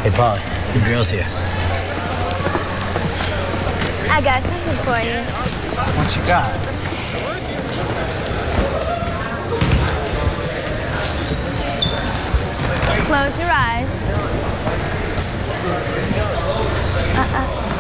Hey, Polly, the girl's here. I got something for you. What you got? Close your eyes.